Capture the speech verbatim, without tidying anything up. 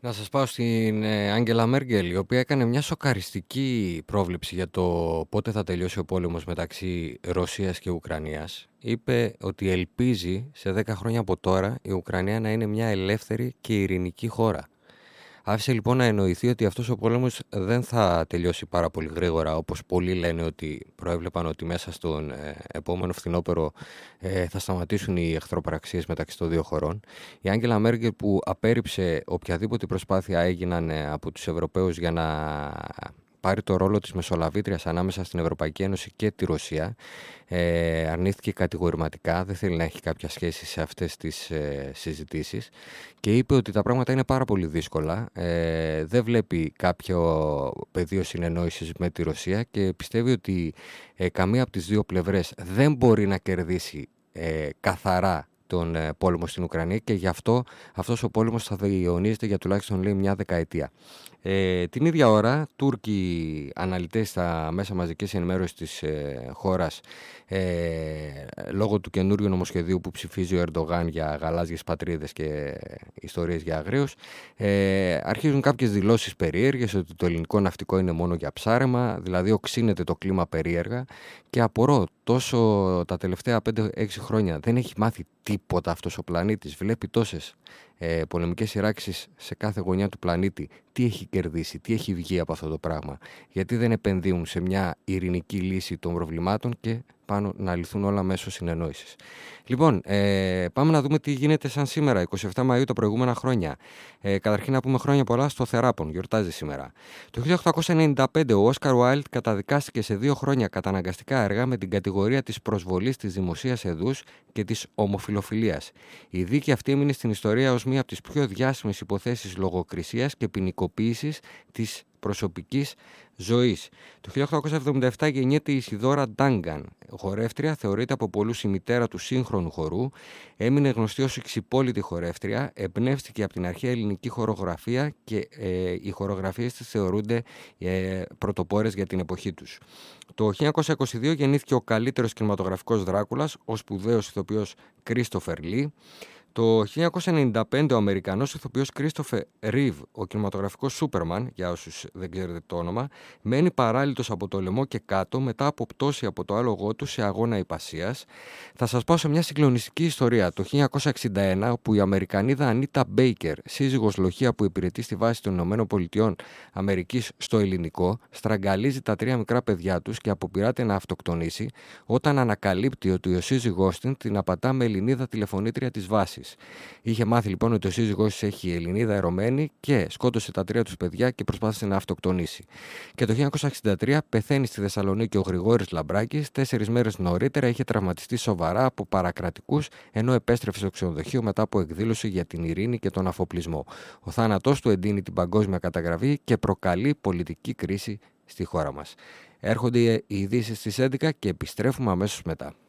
Να σας πάω στην ε, Άγγελα Μέρκελ, η οποία έκανε μια σοκαριστική πρόβλεψη για το πότε θα τελειώσει ο πόλεμος μεταξύ Ρωσίας και Ουκρανίας. Είπε ότι ελπίζει σε δέκα χρόνια από τώρα η Ουκρανία να είναι μια ελεύθερη και ειρηνική χώρα. Άφησε λοιπόν να εννοηθεί ότι αυτός ο πόλεμος δεν θα τελειώσει πάρα πολύ γρήγορα, όπως πολλοί λένε ότι προέβλεπαν ότι μέσα στον ε, επόμενο φθινόπωρο ε, θα σταματήσουν οι εχθροπραξίες μεταξύ των δύο χωρών. Η Άγγελα Μέρκελ, που απέρριψε οποιαδήποτε προσπάθεια έγιναν ε, από τους Ευρωπαίους για να πάρει το ρόλο της μεσολαβήτριας ανάμεσα στην Ευρωπαϊκή Ένωση και τη Ρωσία, ε, αρνήθηκε κατηγορηματικά, δεν θέλει να έχει κάποια σχέση σε αυτές τις ε, συζητήσεις και είπε ότι τα πράγματα είναι πάρα πολύ δύσκολα, ε, δεν βλέπει κάποιο πεδίο συνεννόησης με τη Ρωσία και πιστεύει ότι ε, καμία από τις δύο πλευρές δεν μπορεί να κερδίσει ε, καθαρά τον ε, πόλεμο στην Ουκρανία και γι' αυτό αυτός ο πόλεμος θα διαιωνίζεται για τουλάχιστον, λέει, μια δεκαετία. Ε, την ίδια ώρα, Τούρκοι αναλυτές στα μέσα μαζικής ενημέρωσης της ε, χώρας, ε, λόγω του καινούριου νομοσχεδίου που ψηφίζει ο Ερντογάν για γαλάζιες πατρίδες και ιστορίες για αγρίους, ε, αρχίζουν κάποιες δηλώσεις περίεργες ότι το ελληνικό ναυτικό είναι μόνο για ψάρεμα, δηλαδή οξύνεται το κλίμα περίεργα και απορώ, τόσο τα τελευταία πέντε έξι χρόνια δεν έχει μάθει τίποτα αυτός ο πλανήτης, βλέπει τόσες ε, πολεμικές σειράξεις σε κάθε γωνιά του πλανήτη. Τι έχει κερδίσει, τι έχει βγει από αυτό το πράγμα, γιατί δεν επενδύουν σε μια ειρηνική λύση των προβλημάτων και πάνω να λυθούν όλα μέσω συνεννόησης. Λοιπόν, ε, πάμε να δούμε τι γίνεται σαν σήμερα, εικοστή εβδόμη Μαΐου τα προηγούμενα χρόνια. Ε, καταρχήν να πούμε χρόνια πολλά στο Θεράπον, γιορτάζει σήμερα. Το χίλια οκτακόσια ενενήντα πέντε ο Όσκαρ Ουάιλντ καταδικάστηκε σε δύο χρόνια καταναγκαστικά έργα με την κατηγορία της προσβολής της δημοσίας εδούς και της ομοφυλοφιλίας. Η δίκη αυτή έμεινε στην ιστορία ως μία από τις πιο διάσημες υποθέσεις λογοκρισίας και ποινικοποίησης της προσωπικής ζωής. Το χίλια οκτακόσια εβδομήντα επτά γεννιέται η Ισιδώρα Ντάγκαν. Χορεύτρια, θεωρείται από πολλούς η μητέρα του σύγχρονου χορού. Έμεινε γνωστή ως εξυπόλυτη χορεύτρια. Εμπνεύστηκε από την αρχαία ελληνική χορογραφία και ε, οι χορογραφίες της θεωρούνται ε, πρωτοπόρες για την εποχή τους. Το χίλια εννιακόσια είκοσι δύο γεννήθηκε ο καλύτερος κινηματογραφικός Δράκουλας, ο σπουδαίος ηθοποιός Κρίστοφερ Λι. Το χίλια εννιακόσια ενενήντα πέντε ο Αμερικανός ηθοποιός Κρίστοφερ Ρίβ, ο κινηματογραφικός Σούπερμαν, για όσους δεν ξέρετε το όνομα, μένει παράλυτος από το λαιμό και κάτω μετά από πτώση από το άλογό του σε αγώνα υπασίας. Θα σας πάω σε μια συγκλονιστική ιστορία. Το χίλια εννιακόσια εξήντα ένα, όπου η Αμερικανίδα Ανίτα Μπέικερ, σύζυγος Λοχεία που υπηρετεί στη βάση των Ηνωμένων Πολιτειών Αμερικής στο ελληνικό, στραγγαλίζει τα τρία μικρά παιδιά τους και αποπειράται να αυτοκτονήσει όταν ανακαλύπτει ότι ο σύζυγός την την απατά με Ελληνίδα τηλεφωνήτρια της βάσης. Είχε μάθει λοιπόν ότι ο σύζυγός της έχει Ελληνίδα ερωμένη και σκότωσε τα τρία τους παιδιά και προσπάθησε να αυτοκτονήσει. Και το χίλια εννιακόσια εξήντα τρία πεθαίνει στη Θεσσαλονίκη ο Γρηγόρης Λαμπράκης. Τέσσερις μέρες νωρίτερα είχε τραυματιστεί σοβαρά από παρακρατικούς, ενώ επέστρεφε στο ξενοδοχείο μετά από εκδήλωση για την ειρήνη και τον αφοπλισμό. Ο θάνατός του εντείνει την παγκόσμια καταγραφή και προκαλεί πολιτική κρίση στη χώρα μας. Έρχονται οι ειδήσεις στις έντεκα και επιστρέφουμε αμέσως μετά.